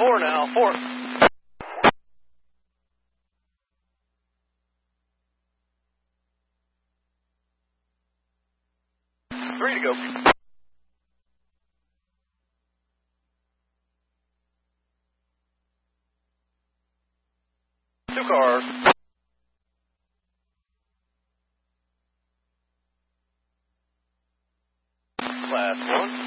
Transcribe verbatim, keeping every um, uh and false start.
four now, four. Three to go. Two cars. Last one.